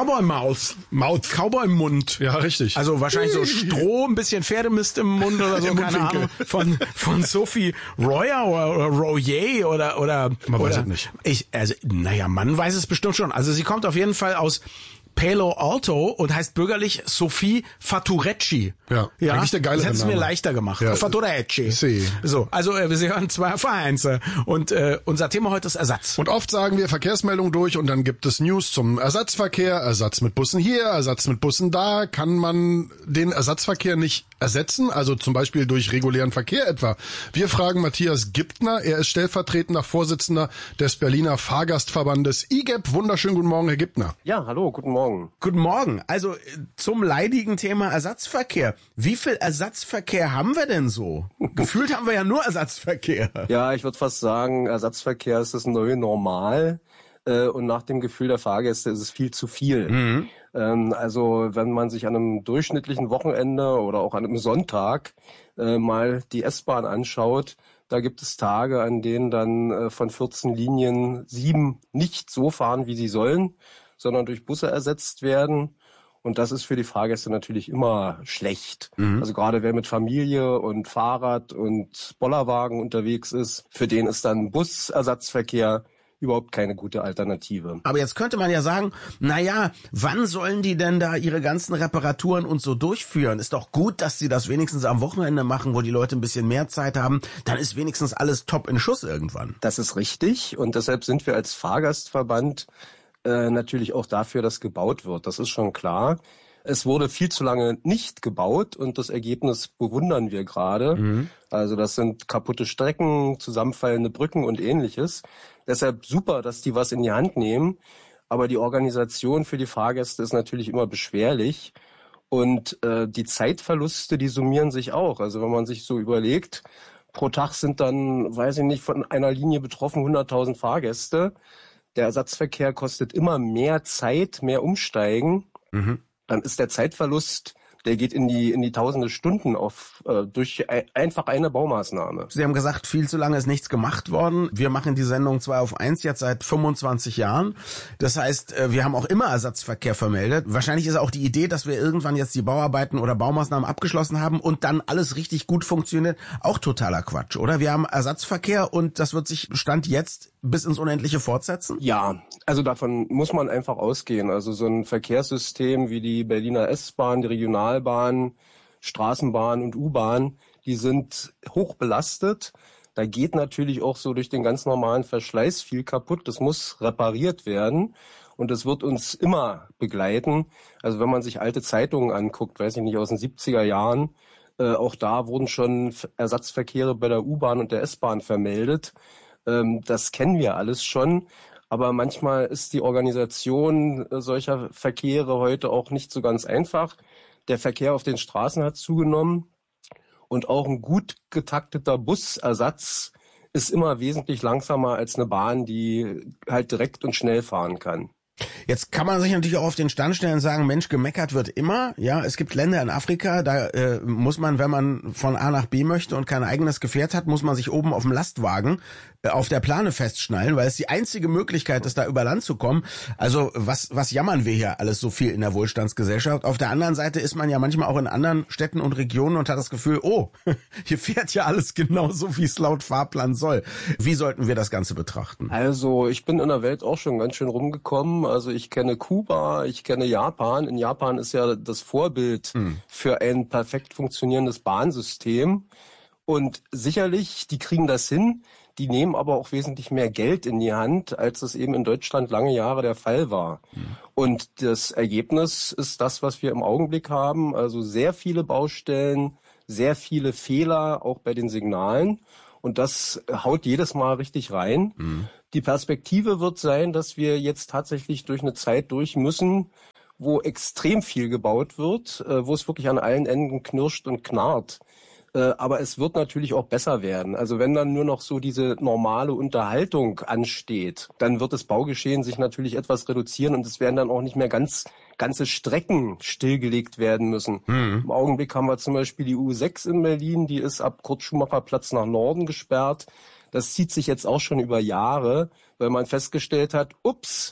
Cowboy-Mund. Ja, richtig. Also wahrscheinlich so Stroh, ein bisschen Pferdemist im Mund oder so, keine Ahnung. Von Sophie Royer oder Royer oder Man weiß es nicht. Man weiß es bestimmt schon. Also sie kommt auf jeden Fall aus Palo Alto und heißt bürgerlich Sophie Faturecci. Ja, eigentlich der geilere Das hätte es mir Name. leichter gemacht. Ja. Faturecci. Si. So, also wir hören zwei Vereins. Und unser Thema heute ist Ersatz. Und oft sagen wir Verkehrsmeldung durch und dann gibt es News zum Ersatzverkehr, Ersatz mit Bussen hier, Ersatz mit Bussen da. Kann man den Ersatzverkehr nicht ersetzen, also zum Beispiel durch regulären Verkehr etwa? Wir fragen Matthias Gibtner, er ist stellvertretender Vorsitzender des Berliner Fahrgastverbandes IGEP. Wunderschönen guten Morgen, Herr Gibtner. Ja, hallo, guten Morgen. Guten Morgen. Also zum leidigen Thema Ersatzverkehr. Wie viel Ersatzverkehr haben wir denn so? Gefühlt haben wir ja nur Ersatzverkehr. Ja, ich würde fast sagen, Ersatzverkehr ist das neue Normal. Und nach dem Gefühl der Fahrgäste ist es viel zu viel. Also wenn man sich an einem durchschnittlichen Wochenende oder auch an einem Sonntag mal die S-Bahn anschaut, da gibt es Tage, an denen dann von 14 Linien 7 nicht so fahren, wie sie sollen, sondern durch Busse ersetzt werden. Und das ist für die Fahrgäste natürlich immer schlecht. Also gerade wer mit Familie und Fahrrad und Bollerwagen unterwegs ist, für den ist dann Busersatzverkehr überhaupt keine gute Alternative. Aber jetzt könnte man ja sagen, wann sollen die denn da ihre ganzen Reparaturen und so durchführen? Ist doch gut, dass sie das wenigstens am Wochenende machen, wo die Leute ein bisschen mehr Zeit haben. Dann ist wenigstens alles top in Schuss irgendwann. Das ist richtig und deshalb sind wir als Fahrgastverband natürlich auch dafür, dass gebaut wird. Das ist schon klar. Es wurde viel zu lange nicht gebaut und das Ergebnis bewundern wir gerade. Also das sind kaputte Strecken, zusammenfallende Brücken und Ähnliches. Deshalb super, dass die was in die Hand nehmen. Aber die Organisation für die Fahrgäste ist natürlich immer beschwerlich. Und die Zeitverluste, die summieren sich auch. Also wenn man sich so überlegt, pro Tag sind dann, weiß ich nicht, von einer Linie betroffen 100.000 Fahrgäste. Der Ersatzverkehr kostet immer mehr Zeit, mehr Umsteigen. Dann ist der Zeitverlust, der geht in die tausende Stunden durch einfach eine Baumaßnahme. Sie haben gesagt, viel zu lange ist nichts gemacht worden. Wir machen die Sendung 2 auf 1 jetzt seit 25 Jahren. Das heißt, wir haben auch immer Ersatzverkehr vermeldet. Wahrscheinlich ist auch die Idee, dass wir irgendwann jetzt die Bauarbeiten oder Baumaßnahmen abgeschlossen haben und dann alles richtig gut funktioniert, auch totaler Quatsch, oder? Wir haben Ersatzverkehr und das wird sich Stand jetzt bis ins Unendliche fortsetzen? Ja, also davon muss man einfach ausgehen. Also so ein Verkehrssystem wie die Berliner S-Bahn, die Regionalbahn, Straßenbahn und U-Bahn, die sind hoch belastet. Da geht natürlich auch so durch den ganz normalen Verschleiß viel kaputt. Das muss repariert werden und das wird uns immer begleiten. Also wenn man sich alte Zeitungen anguckt, weiß ich nicht, aus den 70er Jahren, auch da wurden schon Ersatzverkehre bei der U-Bahn und der S-Bahn vermeldet. Das kennen wir alles schon, aber manchmal ist die Organisation solcher Verkehre heute auch nicht so ganz einfach. Der Verkehr auf den Straßen hat zugenommen und auch ein gut getakteter Busersatz ist immer wesentlich langsamer als eine Bahn, die halt direkt und schnell fahren kann. Jetzt kann man sich natürlich auch auf den Stand stellen und sagen, Mensch, gemeckert wird immer. Ja, es gibt Länder in Afrika, da muss man, wenn man von A nach B möchte und kein eigenes Gefährt hat, muss man sich oben auf dem Lastwagen auf der Plane festschnallen, weil es die einzige Möglichkeit ist, da über Land zu kommen. Also was jammern wir hier alles so viel in der Wohlstandsgesellschaft? Auf der anderen Seite ist man ja manchmal auch in anderen Städten und Regionen und hat das Gefühl, oh, hier fährt ja alles genauso, wie es laut Fahrplan soll. Wie sollten wir das Ganze betrachten? Also ich bin in der Welt auch schon ganz schön rumgekommen. Also ich kenne Kuba, ich kenne Japan. In Japan ist ja das Vorbild für ein perfekt funktionierendes Bahnsystem. Und sicherlich, die kriegen das hin. Die nehmen aber auch wesentlich mehr Geld in die Hand, als es eben in Deutschland lange Jahre der Fall war. Und das Ergebnis ist das, was wir im Augenblick haben. Also sehr viele Baustellen, sehr viele Fehler, auch bei den Signalen. Und das haut jedes Mal richtig rein. Die Perspektive wird sein, dass wir jetzt tatsächlich durch eine Zeit durch müssen, wo extrem viel gebaut wird, wo es wirklich an allen Enden knirscht und knarrt. Aber es wird natürlich auch besser werden. Also wenn dann nur noch so diese normale Unterhaltung ansteht, dann wird das Baugeschehen sich natürlich etwas reduzieren und es werden dann auch nicht mehr ganze Strecken stillgelegt werden müssen. Im Augenblick haben wir zum Beispiel die U6 in Berlin, die ist ab Kurt-Schumacher-Platz nach Norden gesperrt. Das zieht sich jetzt auch schon über Jahre, weil man festgestellt hat, ups,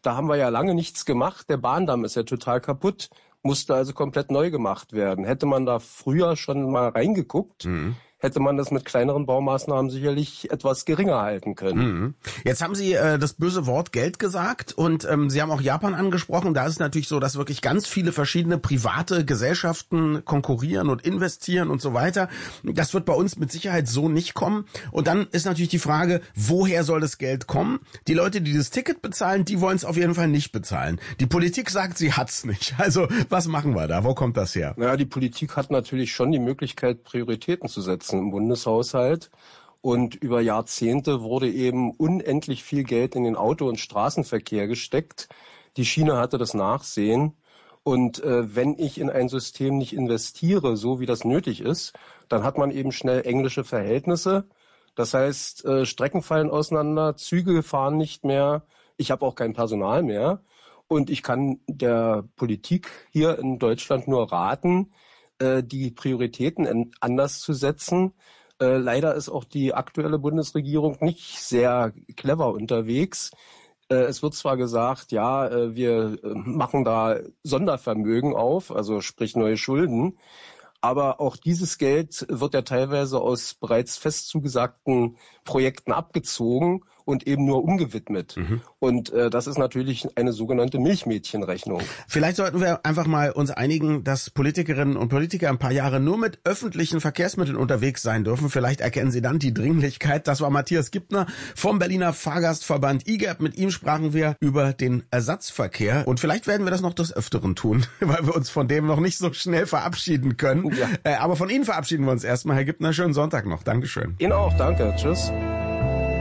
da haben wir ja lange nichts gemacht. Der Bahndamm ist ja total kaputt, musste also komplett neu gemacht werden. Hätte man da früher schon mal reingeguckt, hätte man das mit kleineren Baumaßnahmen sicherlich etwas geringer halten können. Jetzt haben Sie das böse Wort Geld gesagt und Sie haben auch Japan angesprochen. Da ist es natürlich so, dass wirklich ganz viele verschiedene private Gesellschaften konkurrieren und investieren und so weiter. Das wird bei uns mit Sicherheit so nicht kommen. Und dann ist natürlich die Frage, woher soll das Geld kommen? Die Leute, die das Ticket bezahlen, die wollen es auf jeden Fall nicht bezahlen. Die Politik sagt, sie hat's nicht. Also was machen wir da? Wo kommt das her? Naja, die Politik hat natürlich schon die Möglichkeit, Prioritäten zu setzen im Bundeshaushalt. Und über Jahrzehnte wurde eben unendlich viel Geld in den Auto- und Straßenverkehr gesteckt. Die Schiene hatte das Nachsehen. Und wenn ich in ein System nicht investiere, so wie das nötig ist, dann hat man eben schnell englische Verhältnisse. Das heißt, Strecken fallen auseinander, Züge fahren nicht mehr, ich habe auch kein Personal mehr. Und ich kann der Politik hier in Deutschland nur raten, die Prioritäten anders zu setzen. Leider ist auch die aktuelle Bundesregierung nicht sehr clever unterwegs. Es wird zwar gesagt, ja, wir machen da Sondervermögen auf, also sprich neue Schulden, aber auch dieses Geld wird ja teilweise aus bereits fest zugesagten Projekten abgezogen und eben nur umgewidmet. Und das ist natürlich eine sogenannte Milchmädchenrechnung. Vielleicht sollten wir einfach mal uns einigen, dass Politikerinnen und Politiker ein paar Jahre nur mit öffentlichen Verkehrsmitteln unterwegs sein dürfen. Vielleicht erkennen Sie dann die Dringlichkeit. Das war Matthias Gibtner vom Berliner Fahrgastverband IGERB. Mit ihm sprachen wir über den Ersatzverkehr. Und vielleicht werden wir das noch des Öfteren tun, weil wir uns von dem noch nicht so schnell verabschieden können. Ja. Aber von Ihnen verabschieden wir uns erstmal. Herr Gibtner, schönen Sonntag noch. Dankeschön. Ihnen auch, danke. Tschüss.